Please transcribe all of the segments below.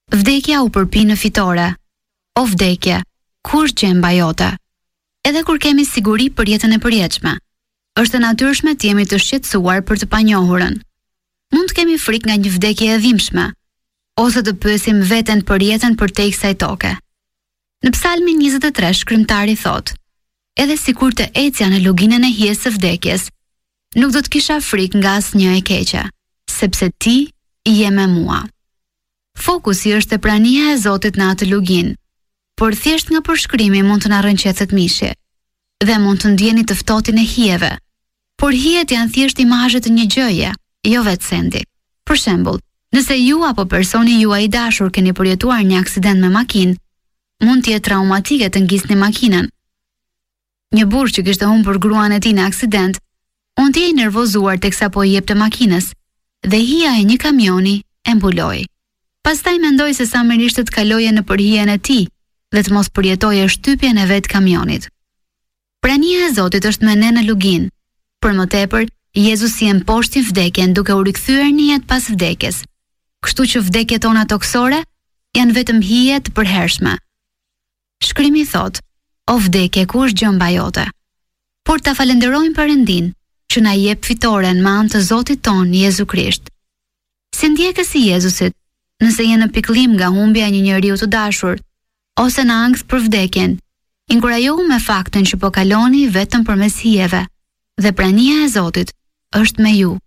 Vdekja u përpi në fitore. O vdekje, ku është gjemba jote? Edhe kur kemi siguri për jetën e përjetshme, është e natyrshme të jemi të shqetësuar për të panjohurën. Mund të kemi frikë nga një vdekje e dhimbshme, ose të pyesim veten për jetën përtej kësaj toke. Në Psalmin 23 shkrimtari thot: edhe sikur të ecja në luginën e hijes së vdekjes, nuk do të kisha frikë nga asnjë e keqe, sepse ti je me mua. Fokusi është te prania e Zotit në atë luginë, por thjesht nga përshkrimi mund të na rrënqetëset mishi dhe mund të ndjeni të ftohtin e hijeve. Por hijet janë thjesht imazhe të një gjëje, jo vetë sendi. Për shembull, nëse ju apo personi juaj i dashur keni përjetuar një aksident me makinë, mund të jetë traumatike të ngisni makinën. Një burrë që kishte humbur gruan e tij në aksident, mund të jetë i nervozuar teksa po i jepte makinës, dhe hija e një kamioni e mbuloi. Pastaj mendoi se sa mirë ishte të kaloje në përhijen e tij dhe të mos përjetoje shtypjen e vet kamionit. Prania e Zotit është me ne në luginë. Për më tepër, Jezusi e mposhti vdekjen duke u rikthyer në jetë pas vdekjes. Kështu që vdekjet tona toksore janë vetëm hije të përhershme. Shkrimi thot: o vdekje, ku është gjëmba jote? Por ta falenderojmë Perëndin që na jep fitoren me anë të Zotit ton Jezu Krisht. Si ndjekës i Jezusit, nëse je në pikëllim nga humbja e një njeriu të dashur, ose në ankth për vdekjen, inkurajohu me faktin që po kaloni vetëm përmes hijeve, dhe prania e Zotit është me ju.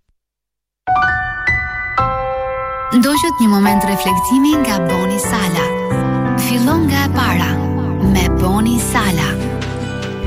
Ndoqët një moment reflektimi nga Boni Sala. Fillon nga e para me Boni Sala.